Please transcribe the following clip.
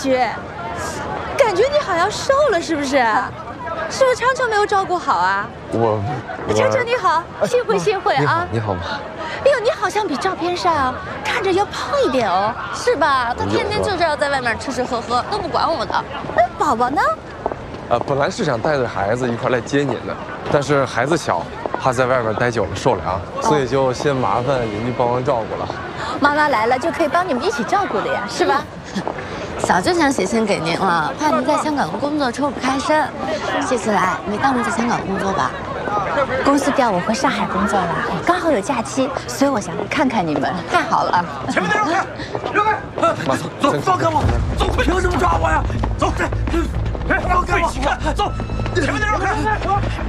觉？感觉你好像瘦了，是不是？是不是昌昌没有照顾好啊？昌昌你好，幸会啊！ 你好吗？ 哎呦，你好像比照片上看着要胖一点哦，是吧？他天天就是要在外面吃喝，都不管我的。哎，宝宝呢？ 本来是想带着孩子一块来接您的，但是孩子小，怕在外面待久了受凉，所以就先麻烦邻居帮忙照顾了。 妈妈来了就可以帮你们一起照顾的呀，是吧？早就想写信给您了，怕您在香港工作抽不开身。这次来没当您在香港工作吧？公司调我回上海工作了，刚好有假期，所以我想来看看你们。太好了！ 前面的让开，让开！ 妈， 走，放开我！走，凭什么抓我呀？走，放开我！走，前面的让开！